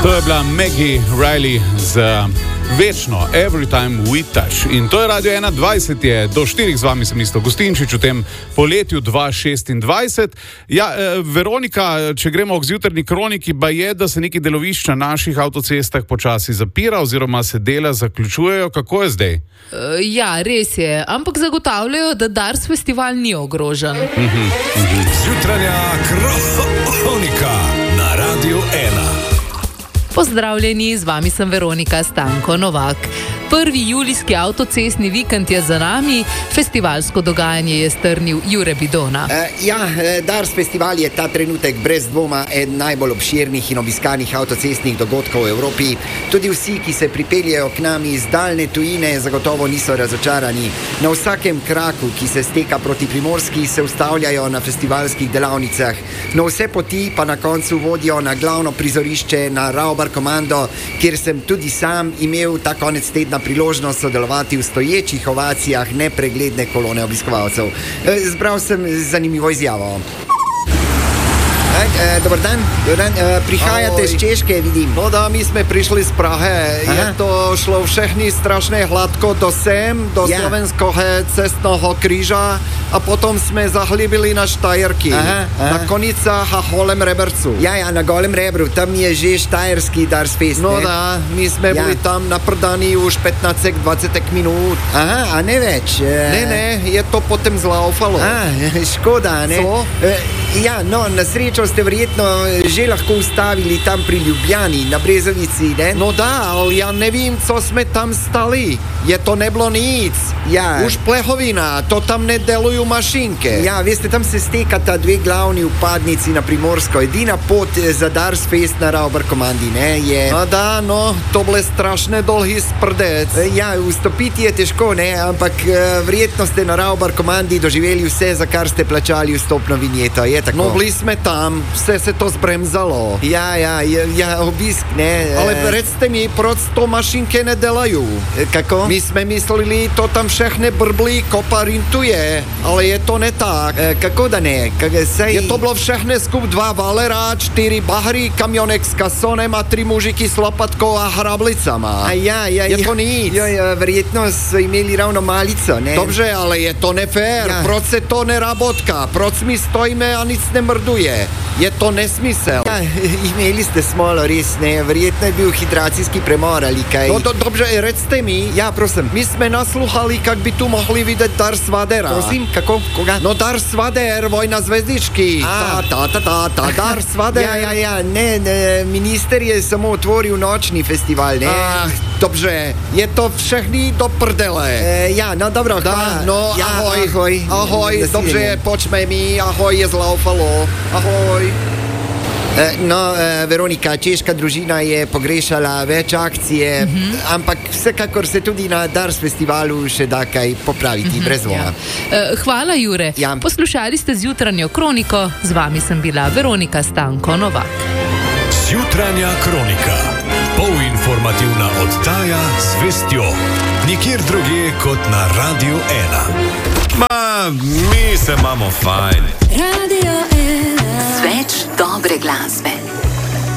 To je bila Maggie Riley z večno Every Time We Touch. In to je Radio 21, je do 4 z vami sem Isto Gustinčič v tem poletju 2026. Ja, Veronika, če gremo k zjutrajni kroniki, pa je, da se neki delovišča na naših avtocestah počasi zapira oziroma se dela zaključujejo. Kako je zdaj? Ja, res je, ampak zagotavljajo, da Dars festival ni ogrožen. Zjutrajna kronika na Radio 1. Pozdravljeni, z vami sem Veronika Stanko Novak. 1. julijski avtocestni vikend je za nami, festivalsko dogajanje je strnil Jure Bidona. Dars festival je ta trenutek brez dvoma eden najbolj obširnih in obiskanih avtocestnih dogodkov v Evropi. Tudi vsi, ki se pripeljejo k nam iz daljne tujine, zagotovo niso razočarani. Na vsakem kraku, ki se steka proti Primorski, se ustavljajo na festivalskih delavnicah. No, vse poti pa na koncu vodijo na glavno prizorišče, na Raubarkommando, kjer sem tudi sam imel ta konec tedna priložnost sodelovati v stoječih ovacijah nepregledne kolone obiskovalcev. Zbral sem zanimivo izjavo. Dobar dan, prihajate z Češke, vidim. No da, mi sme prišli z Prahe. Je to šlo všechny strašne hladko do slovenského cestného kríža a potom sme zahlibili na Štajerky. Na Konicách a Holem Rebercu. Ja, na Golem Rebru, tam je že štajerský Dars Fest. No da, my sme boli tam naprdaní už 15-20 minút. A ne več. Ne, je to potom zlaufalo. Škoda, ne? Co? No, na srečo ste verjetno že lahko ustavili tam pri Ljubljani, na Brezovici, ne? No da, ale ja nevím, co sme tam stali. Je to neblo nic. Ja. Už plehovina, to tam ne delujú mašinke. Ja, veste, tam se stekata dve glavni upadnici na Primorsko. Edina pot za Dars Fest na Raubarkommandi, ne, je... No da, no, to ble strašne dolhý sprdec. Ja, vstopiti je težko, ne, ampak verjetno ste na Raubarkommandi doživeli vse, za kar ste plačali vstopno vinjeto, je tako? No, bili sme tam, vse se to zbremzalo. Ja, obisk, ne. Ale recte mi, proč to mašinke ne delajú? Kako? My sme mysleli, to tam všechny brblí, koparintuje, ale je to ne tak. Kako da ne? Je to bylo všechny skup 2 valera, 4 bahry, kamionek s kasonem a 3 mužiky s lopatkou a hrablicama. Je to nic. Verjetno so imeli ravno malico, ne? Dobře, ale je to nefér. Ja. Proč se to nerabotka? Proč mi stojíme a nic nemrduje? Je to nesmysel. Ja, imeli ste smolo, res, ne? Verjetno je bil hidracijski premor ali kaj. No, dobře, recte mi. Ja, prosim. My sme nasluchali, kak by tu mohli vidět Dars Vadera. Prosim, kako? Koga? No, Dars Vader, Vojna zvezdičky. Dars Vader. Ja, ne, minister je samo otvoril nočni festival, ne? Dobře, je to všechny do prdele. No dobro, hvala. No, ja, ahoj. Ahoj, dobře, počme mi, ahoj, je zlaufalo. Ahoj. Veronika, češka družina je pogrešala več akcije, ampak vsekakor se tudi na Dars festivalu še da kaj popraviti, brez dvoma. Hvala, Jure. Ja. Poslušali ste zjutranjo kroniko, z vami sem bila Veronika Stanko Novak. Zjutranja kronika. Polinformativna oddaja z vestjo. Nikjer drugje kot na Radio 1. Mi se imamo fajn. Radio 1. Več dobre glasbe.